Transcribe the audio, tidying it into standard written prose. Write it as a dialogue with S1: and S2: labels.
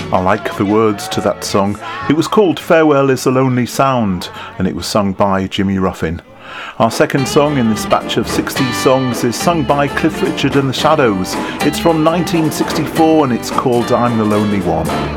S1: I like the words to that song. It was called Farewell is a Lonely Sound, and it was sung by Jimmy Ruffin. Our second song in this batch of 60s songs is sung by Cliff Richard and the Shadows. It's from 1964 and it's called I'm the Lonely One.